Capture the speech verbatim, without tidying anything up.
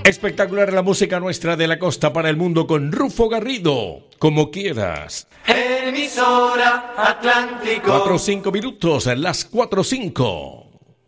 Espectacular la música nuestra de la costa para el mundo con Rufo Garrido, como quieras. Emisora Atlántico. Cuatro o cinco minutos, las cuatro o cinco.